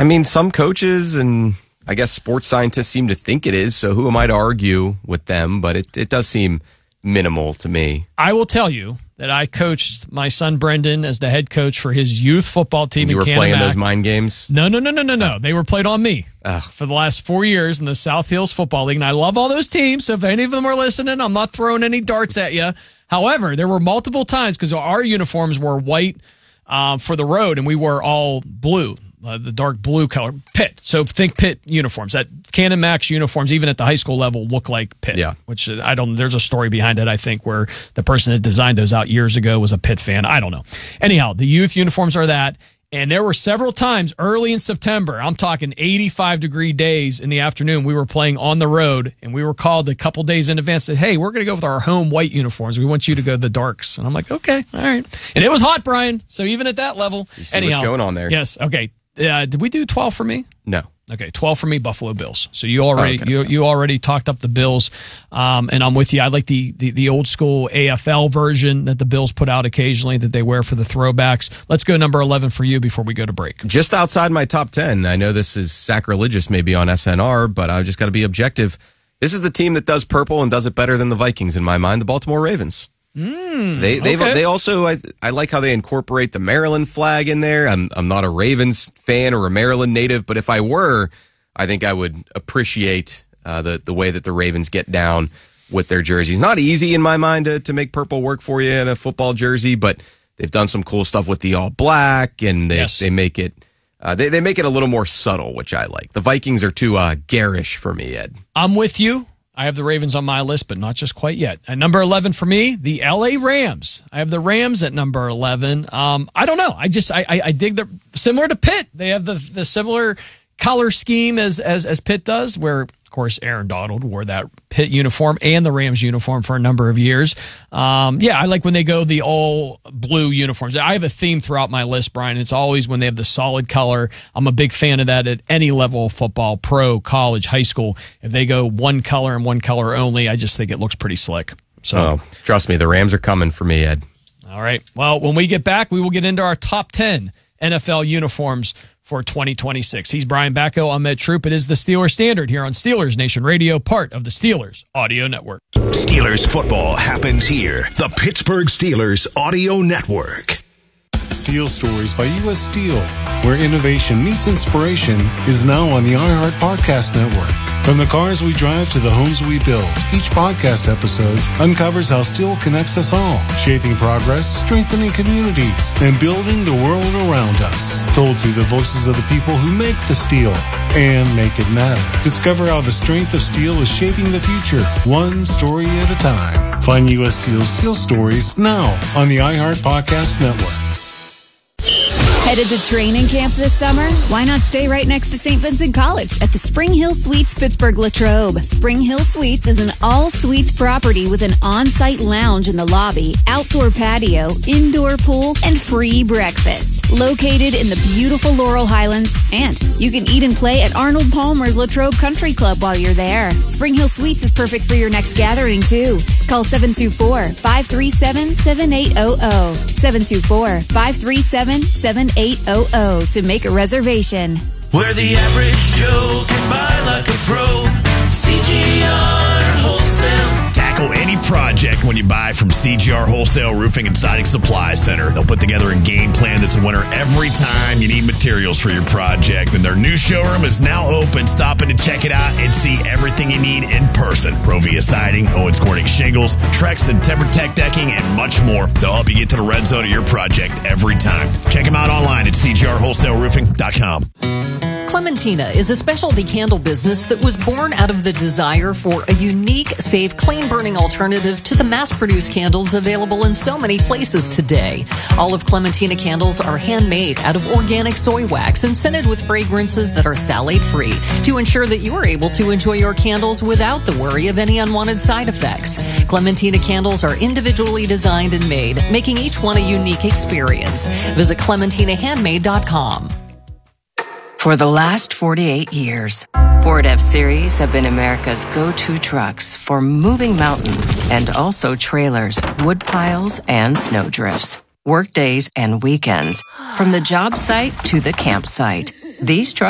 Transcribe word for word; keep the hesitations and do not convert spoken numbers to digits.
I mean, some coaches and I guess sports scientists seem to think it is, so who am I to argue with them? But it, it does seem minimal to me. I will tell you that I coached my son Brendan as the head coach for his youth football team you in You were playing those mind games? No, no, no, no, no, no. They were played on me Ugh. for the last four years in the South Hills Football League. And I love all those teams, so if any of them are listening, I'm not throwing any darts at you. However, there were multiple times, because our uniforms were white uh, for the road, and we were all blue. Uh, the dark blue color, Pitt. So think Pitt uniforms. That Cannon Max uniforms, even at the high school level, look like Pitt. Yeah. Which I don't. There's a story behind it, I think, where the person that designed those out years ago was a Pitt fan. I don't know. Anyhow, the youth uniforms are that, and there were several times early in September. I'm talking eighty-five degree days in the afternoon. We were playing on the road, and we were called a couple days in advance. Said, "Hey, we're going to go with our home white uniforms. We want you to go the darks." And I'm like, "Okay, all right." And it was hot, Brian. So even at that level, you see anyhow, what's going on there? Yes. Okay. Uh, did we do twelve for me? No. Okay, twelve for me, Buffalo Bills. So you already oh, okay. you you already talked up the Bills, um, and I'm with you. I like the, the the old school A F L version that the Bills put out occasionally that they wear for the throwbacks. Let's go number eleven for you before we go to break. Just outside my top ten. I know this is sacrilegious maybe on S N R, but I've just got to be objective. This is the team that does purple and does it better than the Vikings in my mind, the Baltimore Ravens. Mm, they they okay. they also I I like how they incorporate the Maryland flag in there. I'm I'm not a Ravens fan or a Maryland native, but if I were, I think I would appreciate uh, the the way that the Ravens get down with their jerseys. Not easy in my mind to to make purple work for you in a football jersey, but they've done some cool stuff with the all black, and they yes. they make it uh, they they make it a little more subtle, which I like. The Vikings are too uh, garish for me, Ed. I'm with you. I have the Ravens on my list, but not just quite yet. At number eleven for me, the L A Rams. I have the Rams at number eleven. Um, I don't know. I just I, I, I dig the similar to Pitt. They have the the similar color scheme as as as Pitt does, where of course Aaron Donald wore that Pitt uniform and the Rams uniform for a number of years. Um, yeah, I like when they go the all blue uniforms. I have a theme throughout my list, Brian. It's always when they have the solid color. I'm a big fan of that at any level of football, pro, college, high school. If they go one color and one color only, I just think it looks pretty slick. So oh, trust me, the Rams are coming for me, Ed. All right. Well, when we get back, we will get into our top ten N F L uniforms for twenty twenty-six. He's Brian Bacco. I'm Ed Troop. It is the Steelers Standard here on Steelers Nation Radio, part of the Steelers Audio Network. Steelers football happens here. The Pittsburgh Steelers Audio Network. Steel Stories by U S Steel, where innovation meets inspiration, is now on the iHeart Podcast Network. From the cars we drive to the homes we build, each podcast episode uncovers how steel connects us all, shaping progress, strengthening communities, and building the world around us. Told through the voices of the people who make the steel and make it matter. Discover how the strength of steel is shaping the future, one story at a time. Find U S Steel's Steel Stories now on the iHeart Podcast Network. Headed to training camp this summer? Why not stay right next to Saint Vincent College at the Spring Hill Suites Pittsburgh Latrobe? Spring Hill Suites is an all-suites property with an on-site lounge in the lobby, outdoor patio, indoor pool, and free breakfast. Located in the beautiful Laurel Highlands, and you can eat and play at Arnold Palmer's Latrobe Country Club while you're there. Spring Hill Suites is perfect for your next gathering, too. Call seven two four, five three seven, seven eight zero zero. seven two four, five three seven, seven eight zero zero to make a reservation. Where the average Joe can buy like a pro. C G R Wholesale. Tackle any project when you buy from C G R Wholesale Roofing and Siding Supply Center. They'll put together a game plan that's a winner every time you need materials for your project. And their new showroom is now open. Stop in to check it out and see everything you need in person. Provia Siding, Owens Corning Shingles, Trex and TimberTech Decking, and much more. They'll help you get to the red zone of your project every time. Check them out online at c g r wholesale roofing dot com. Clementina is a specialty candle business that was born out of the desire for a unique, safe, clean-burning alternative to the mass-produced candles available in so many places today. All of Clementina candles are handmade out of organic soy wax and scented with fragrances that are phthalate-free to ensure that you are able to enjoy your candles without the worry of any unwanted side effects. Clementina candles are individually designed and made, making each one a unique experience. Visit clementina handmade dot com. For the last forty-eight years, Ford F-Series have been America's go-to trucks for moving mountains and also trailers, wood piles, and snow drifts. Work days and weekends, from the job site to the campsite. These trucks